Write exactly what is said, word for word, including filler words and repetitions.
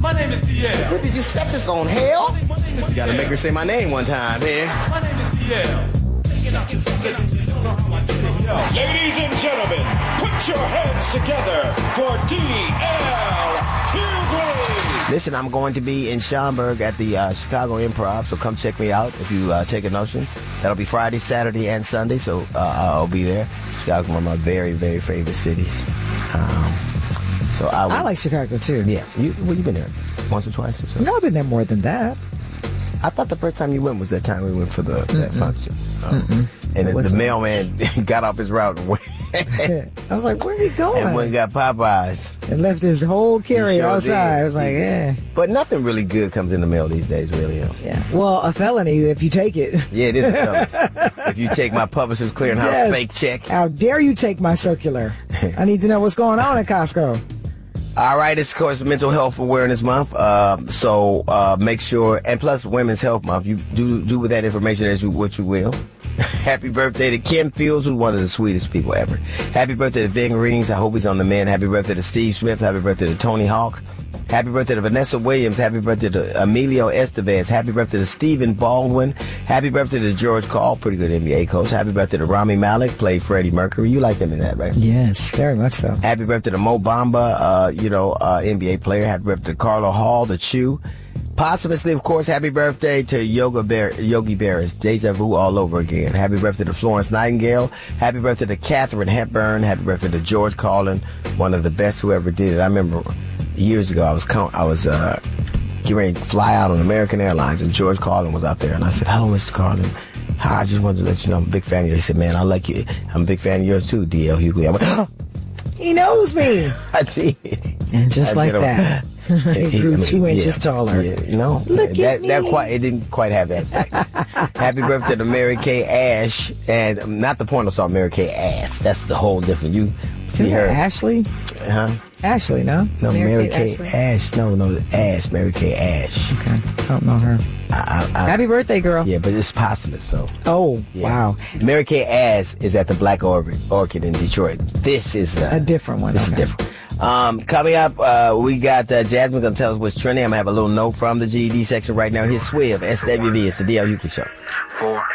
My name is D L. What did you set this on, hell? You gotta make her say my name one time, man. My name is D L. Ladies and gentlemen, put your hands together for D L Hughley. Listen, I'm going to be in Schaumburg at the uh, Chicago Improv, so come check me out if you uh, take a notion. That'll be Friday, Saturday, and Sunday, so uh, I'll be there. Chicago's one of my very, very favorite cities. Um, so I, would, I like Chicago, too. Yeah. You, well, you been there once or twice or so? No, I've been there more than that. I thought the first time you went was that time we went for the that function. Um, and the, the mailman got off his route and went. I was like, where's he going? And went and got Popeyes. And left his whole carry sure outside. did. I was like, yeah. But nothing really good comes in the mail these days, really. You know? Yeah. Well, a felony if you take it. Yeah, it is a felony. If you take my Publishers Clearinghouse Yes. fake check. How dare you take my circular? I need to know what's going on at Costco. All right, it's, of course, Mental Health Awareness Month. Uh, so uh, make sure, and plus Women's Health Month, you do do with that information as you what you will. Happy birthday to Kim Fields, who's one of the sweetest people ever. Happy birthday to Ving Rings. I hope he's on the mend. Happy birthday to Steve Smith. Happy birthday to Tony Hawk. Happy birthday to Vanessa Williams. Happy birthday to Emilio Estevez. Happy birthday to Stephen Baldwin. Happy birthday to George Call, pretty good N B A coach. Happy birthday to Rami Malek, played Freddie Mercury. You like him in that, right? Yes, very much so. Happy birthday to Mo Bamba, uh, you know, uh, N B A player. Happy birthday to Carlo Hall, the Chew. Posthumously, of course, happy birthday to Yoga Bear, Yogi Berra. Deja vu all over again. Happy birthday to Florence Nightingale. Happy birthday to Katharine Hepburn. Happy birthday to George Carlin, one of the best who ever did it. I remember years ago, I was I was uh, getting ready to fly out on American Airlines, and George Carlin was out there, and I said, "Hello, Mister Carlin. Hi, I just wanted to let you know I'm a big fan of you." He said, "Man, I like you. I'm a big fan of yours too, D L Hughley." I went, oh. He knows me. I did. And just I like did. that, he grew I mean, two inches yeah, taller. Yeah, no, Look that, at that me. quite it didn't quite have that effect. Happy birthday to Mary Kay Ash, and um, not the porno star Mary Kay Ass. That's the whole different. You see her, Ashley? huh? Ashley, no? No, Mary, Kay Ashley? Ash. No, no, Ash. Mary Kay Ash. Okay, I don't know her. I, I, I, Happy birthday, girl. Yeah, but it's posthumous, so. Oh, Yeah. wow. Mary Kay Ash is at the Black Orchid, Orchid in Detroit. This is uh, A different one. This okay. is different. Um, coming up, uh, we got uh, Jasmine going to tell us what's trending. I'm going to have a little note from the G E D section right now. Here's Swiv, S W V. It's the D L Hughley Show. Four.